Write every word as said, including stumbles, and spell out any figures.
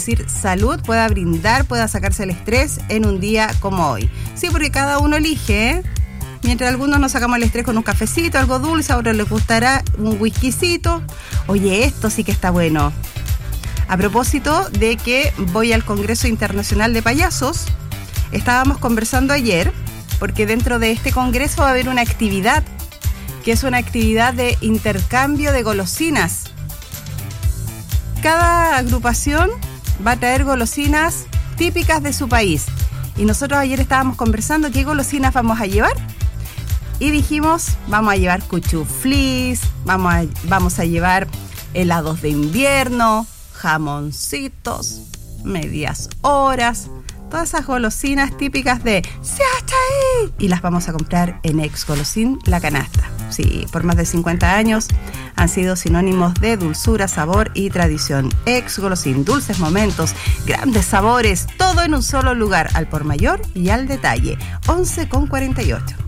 decir salud, pueda brindar, pueda sacarse el estrés en un día como hoy. Sí, porque cada uno elige, ¿eh? Mientras algunos nos sacamos el estrés con un cafecito, algo dulce, a otros les gustará un whiskycito. Oye, esto sí que está bueno. A propósito de que voy al Congreso Internacional de Payasos, estábamos conversando ayer, porque dentro de este congreso va a haber una actividad, que es una actividad de intercambio de golosinas. Cada agrupación va a traer golosinas típicas de su país. Y nosotros ayer estábamos conversando qué golosinas vamos a llevar. Y dijimos, vamos a llevar cuchuflís, vamos a, vamos a llevar helados de invierno, jamoncitos, medias horas, todas esas golosinas típicas de ¡se hasta ahí! Y las vamos a comprar en Ex Golosín La Canasta. Sí, por más de cincuenta años han sido sinónimos de dulzura, sabor y tradición. Ex Golosín, dulces momentos, grandes sabores, todo en un solo lugar, al por mayor y al detalle. once con cuarenta y ocho.